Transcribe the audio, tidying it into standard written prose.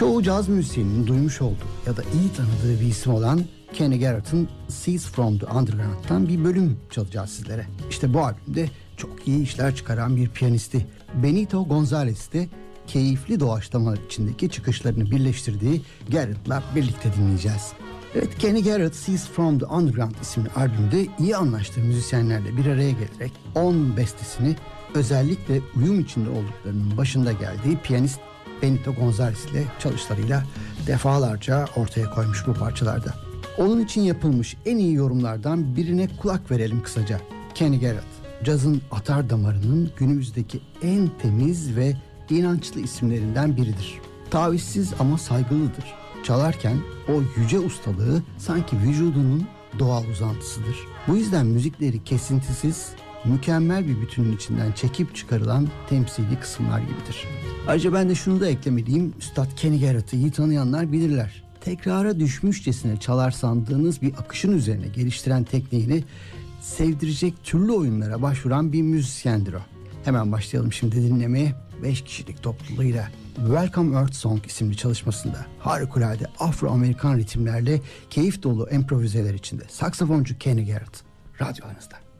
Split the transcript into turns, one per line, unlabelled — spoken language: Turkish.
Çoğu caz müzisyeninin duymuş olduğu ya da iyi tanıdığı bir isim olan Kenny Garrett'ın Seeds from the Underground'dan bir bölüm çalacağız sizlere. İşte bu albümde çok iyi işler çıkaran bir piyanisti Benito Gonzalez'i de keyifli doğaçlama içindeki çıkışlarını birleştirdiği Garrett'la birlikte dinleyeceğiz. Evet, Kenny Garrett Seeds from the Underground isimli albümde iyi anlaştığı müzisyenlerle bir araya gelerek 10 bestesini özellikle uyum içinde olduklarının başında geldiği piyanist Benito Gonzalez ile çalışlarıyla defalarca ortaya koymuş bu parçalarda. Onun için yapılmış en iyi yorumlardan birine kulak verelim kısaca. Kenny Garrett, cazın atar damarının günümüzdeki en temiz ve inançlı isimlerinden biridir. Tavizsiz ama saygılıdır. Çalarken o yüce ustalığı sanki vücudunun doğal uzantısıdır. Bu yüzden müzikleri kesintisiz, mükemmel bir bütünün içinden çekip çıkarılan temsili kısımlar gibidir. Ayrıca ben de şunu da eklemeliyim. Üstad Kenny Garrett'ı iyi tanıyanlar bilirler. Tekrara düşmüşçesine çalar sandığınız bir akışın üzerine geliştiren tekniğini sevdirecek türlü oyunlara başvuran bir müzisyendir o. Hemen başlayalım şimdi dinlemeye. 5 kişilik topluluğuyla Welcome Earth Song isimli çalışmasında harikulade Afro-Amerikan ritimlerle keyif dolu improvizeler içinde saksafoncu Kenny Garrett radyolarınızda.